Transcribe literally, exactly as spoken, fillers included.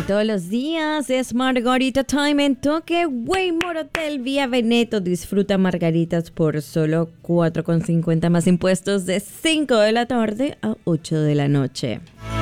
todos los días es Margarita Time en Toque Way Motel vía Veneto. Disfruta margaritas por solo cuatro con cincuenta más impuestos de cinco de la tarde a ocho de la noche.